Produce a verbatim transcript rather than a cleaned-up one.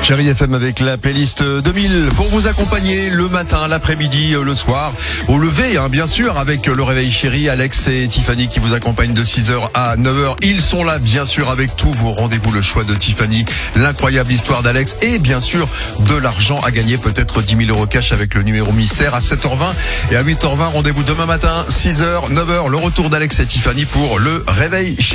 Chérie F M avec la playlist deux mille pour vous accompagner le matin, l'après-midi, le soir, au lever, hein, bien sûr, avec le réveil chéri, Alex et Tiffany qui vous accompagnent de six heures à neuf heures. Ils sont là, bien sûr, avec tous vos rendez-vous, le choix de Tiffany, l'incroyable histoire d'Alex et bien sûr de l'argent à gagner, peut-être dix mille euros cash avec le numéro mystère à sept heures vingt et à huit heures vingt. Rendez-vous demain matin, six heures, neuf heures, le retour d'Alex et Tiffany pour le réveil chéri.